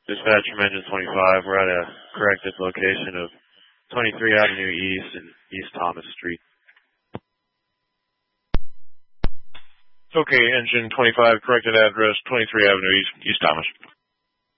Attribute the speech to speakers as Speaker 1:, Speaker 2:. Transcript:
Speaker 1: Dispatch from Engine 25. We're at a corrected location of 23 Avenue East and East Thomas Street.
Speaker 2: Okay, Engine 25, corrected address 23 Avenue East Thomas.